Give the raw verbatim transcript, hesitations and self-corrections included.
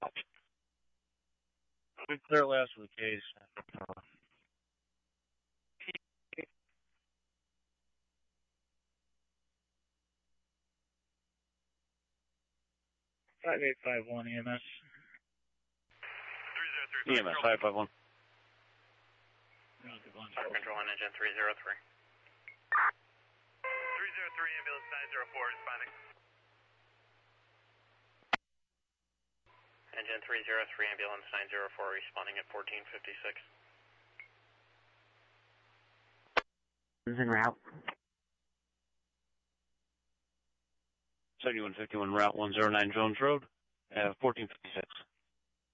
We clear last of the case. Five eight five one E M S. E M S five five one. Fire control on engine three zero three. three zero three, ambulance nine zero four, responding. Engine three zero three, ambulance nine zero four, responding at fourteen fifty-six. Is en route. seventy-one fifty-one, Route one oh nine Jones Road, uh, fourteen fifty-six.